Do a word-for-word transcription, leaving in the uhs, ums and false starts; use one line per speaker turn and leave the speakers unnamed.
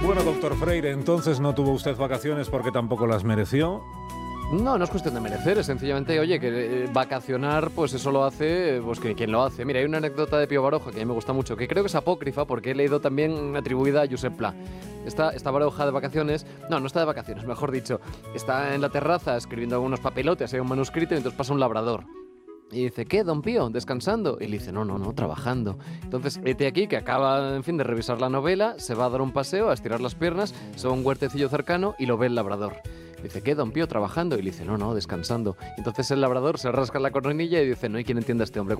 Bueno, doctor Freire, entonces no tuvo usted vacaciones porque tampoco las mereció.
No, no es cuestión de merecer, es sencillamente, oye, que eh, vacacionar, pues eso lo hace, pues que quien lo hace. Mira, hay una anécdota de Pío Baroja que a mí me gusta mucho, que creo que es apócrifa porque he leído también atribuida a Josep Pla. Está, está Baroja de vacaciones, no, no está de vacaciones, mejor dicho, está en la terraza escribiendo algunos papelotes, hay un manuscrito y entonces pasa un labrador. Y dice, ¿qué, don Pío? ¿Descansando? Y le dice, no, no, no, trabajando. Entonces, este aquí, que acaba, en fin, de revisar la novela, se va a dar un paseo, a estirar las piernas, se va a un huertecillo cercano y lo ve el labrador. Dice, ¿qué, don Pío, trabajando? Y le dice, no, no, descansando. Entonces el labrador se rasca la coronilla y dice, no hay quien entienda a este hombre.